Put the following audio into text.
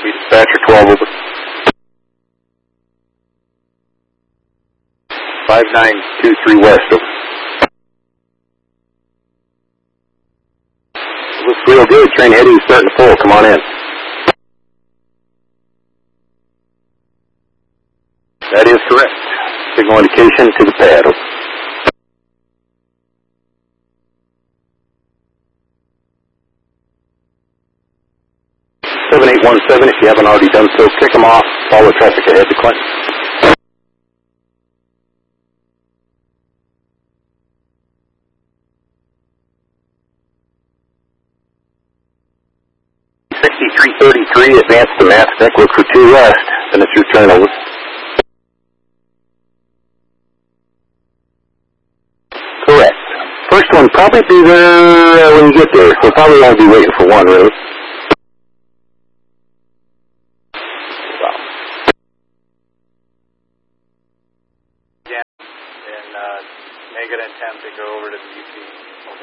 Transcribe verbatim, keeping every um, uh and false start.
Copy, dispatcher twelve over. five nine two three west over. Looks real good. Train heading starting to pull. Come on in. That is correct. Signal indication to the pad. Over. seven eight one seven, if you haven't already done so, kick them off. Follow traffic ahead to Clinton. sixty-three thirty-three, advance to Mass Deck, look for two west, then it's your turn over. Correct. First one probably be there uh, when you get there. We'll probably only be waiting for one, really. Yeah, and uh, negative intent to go over to the U P.